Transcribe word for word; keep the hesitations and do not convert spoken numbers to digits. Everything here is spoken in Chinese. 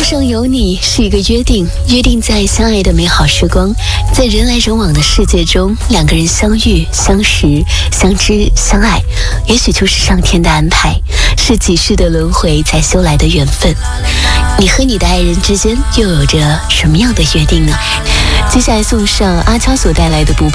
上有你是一个约定，约定在相爱的美好时光，在人来人往的世界中，两个人相遇、相识、相知、相爱，也许就是上天的安排，是几世的轮回才修来的缘分。你和你的爱人之间又有着什么样的约定呢？接下来送上阿超所带来的不败